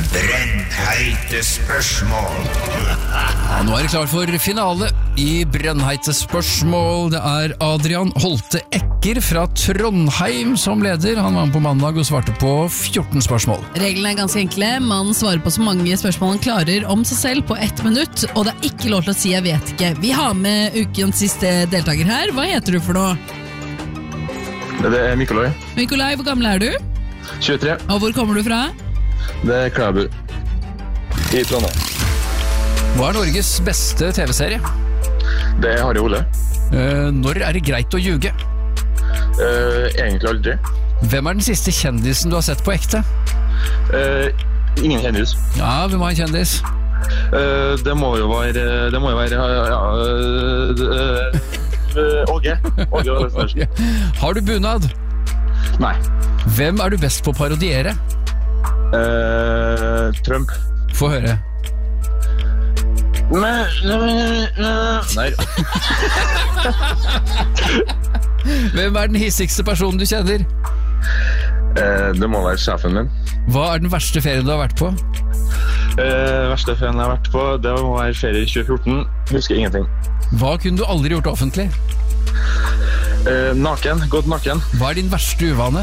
Brennheite spørsmål. Nå det klart for finale i Brennheite spørsmål. Det Adrian Holte Ekker fra Trondheim som leder. Han var med på mandag og svarte på 14 spørsmål. Reglene ganske enkle. Man svarer på så mange spørsmål han klarer om seg selv på 1 minutt, og det ikke lov til å si jeg vet ikke. Vi har med ukens siste deltaker her. Hva heter du for noe? Det Mikolaj. Mikolaj, hvor gammel du? 23. Og hvor kommer du fra? Det Klæbu. I Trondheim. Hva Norges beste TV-serie? Det Harry Ole. Når det greit å ljuge? Egentlig aldri. Hvem den siste kjendisen du har sett på ekte? Ingen kjendis. Ja, hvem var en kjendis? Det må jo være Åge. Åge. Har du bunad? Nei. Hvem du best på å parodiere? Trump. Få høre. Nei. Hvem den hissigste personen du kjenner? Det må være sjefen min. Hva den verste ferien du har vært på? Verste ferien jeg har vært på, det må være ferie i 2014. Husker ingenting. Hva kunne du aldri gjort offentlig? Naken, gått naken. Hva din verste uvane?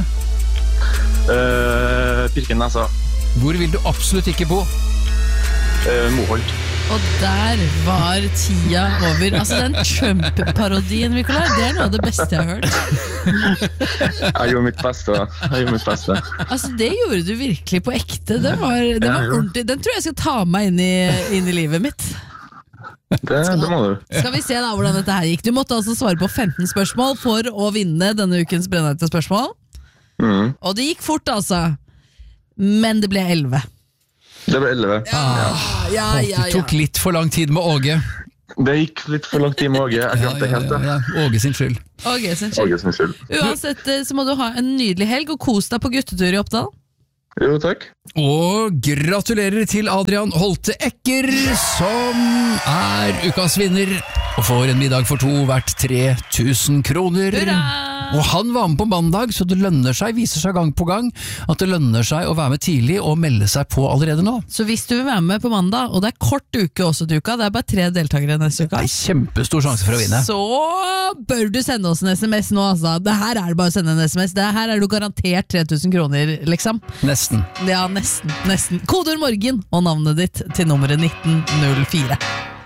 Pirke nesa. Hvor vil du absolutt ikke bo? Moholt. Og der var tida over. Altså den Trump-parodien, Nikolai, det noe av det beste jeg har hørt. Jeg gjorde mitt beste. Altså det gjorde du virkelig på ekte. Det var ordentlig. Den tror jeg skal ta meg inn i livet mitt. Det må du. Skal vi se da hvordan dette her gikk. Du måtte altså svare på 15 spørsmål for å vinne denne ukens Brennheite spørsmål. Og det gikk fort altså. Men det ble 11. Det ble 11. Ja. Det tok litt for lang tid med Åge. Det gikk litt for lang tid med Åge. Jeg glemte helt det. Åge sin skyld. Åge sin skyld. Uansett så må du ha en nydelig helg og kos deg på guttetur i Oppdal. Jo, takk. Og gratulerer til Adrian Holte Ekker, som ukas vinner og får en middag for 2 verdt 3000 kroner. Hurra! Og han var med på mandag, så det lønner seg, viser seg gang på gang, at det lønner seg å være med tidlig og melde seg på allerede nå. Så hvis du vil være med på mandag, og det kort uke også til uka, det bare 3 deltakere neste uka. Det kjempestor sjanse for å vinne. Så bør du sende oss en SMS nå, altså. Det her det bare å sende en SMS. Det her du garantert 3000 kroner, liksom. Nesten. Ja, nesten. Kodeord morgen og navnet ditt til nummeret 1904.